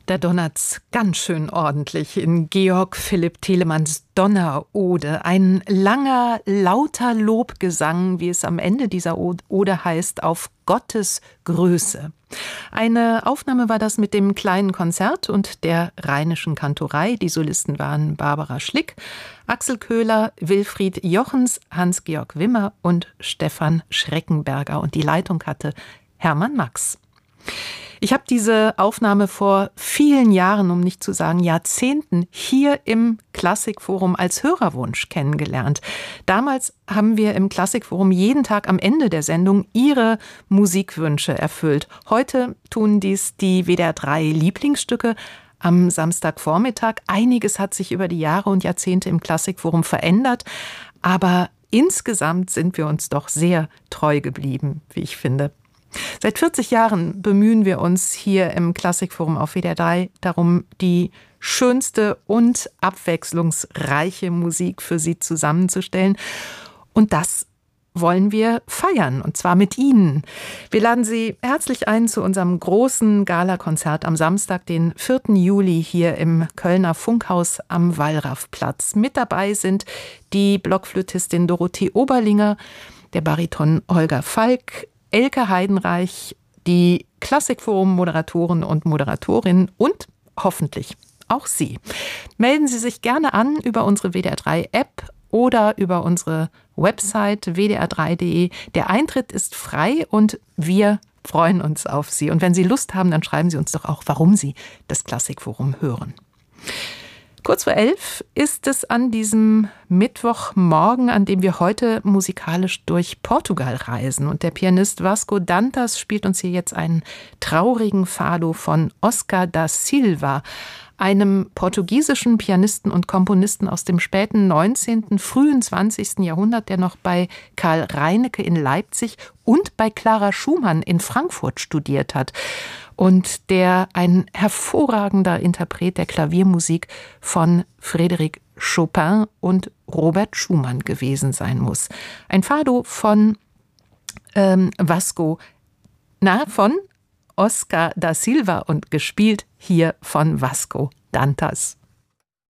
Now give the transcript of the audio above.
Da donnert's ganz schön ordentlich in Georg Philipp Telemanns Donnerode. Ein langer, lauter Lobgesang, wie es am Ende dieser Ode heißt, auf Gottes Größe. Eine Aufnahme war das mit dem Kleinen Konzert und der Rheinischen Kantorei. Die Solisten waren Barbara Schlick, Axel Köhler, Wilfried Jochens, Hans-Georg Wimmer und Stefan Schreckenberger. Und die Leitung hatte Hermann Max. Ich habe diese Aufnahme vor vielen Jahren, um nicht zu sagen Jahrzehnten, hier im Klassikforum als Hörerwunsch kennengelernt. Damals haben wir im Klassikforum jeden Tag am Ende der Sendung Ihre Musikwünsche erfüllt. Heute tun dies die WDR 3 Lieblingsstücke am Samstagvormittag. Einiges hat sich über die Jahre und Jahrzehnte im Klassikforum verändert, aber insgesamt sind wir uns doch sehr treu geblieben, wie ich finde. Seit 40 Jahren bemühen wir uns hier im Klassikforum auf WDR 3 darum, die schönste und abwechslungsreiche Musik für Sie zusammenzustellen. Und das wollen wir feiern, und zwar mit Ihnen. Wir laden Sie herzlich ein zu unserem großen Galakonzert am Samstag, den 4. Juli, hier im Kölner Funkhaus am Wallrafplatz. Mit dabei sind die Blockflötistin Dorothee Oberlinger, der Bariton Holger Falk, Elke Heidenreich, die Klassikforum-Moderatoren und Moderatorinnen und hoffentlich auch Sie. Melden Sie sich gerne an über unsere WDR 3 App oder über unsere Website wdr3.de. Der Eintritt ist frei und wir freuen uns auf Sie. Und wenn Sie Lust haben, dann schreiben Sie uns doch auch, warum Sie das Klassikforum hören. Kurz vor 11 ist es an diesem Mittwochmorgen, an dem wir heute musikalisch durch Portugal reisen. Und der Pianist Vasco Dantas spielt uns hier jetzt einen traurigen Fado von Oscar da Silva, einem portugiesischen Pianisten und Komponisten aus dem späten 19., frühen 20. Jahrhundert, der noch bei Karl Reinecke in Leipzig und bei Clara Schumann in Frankfurt studiert hat. Und der ein hervorragender Interpret der Klaviermusik von Frédéric Chopin und Robert Schumann gewesen sein muss. Ein Fado von von Oscar da Silva und gespielt hier von Vasco Dantas.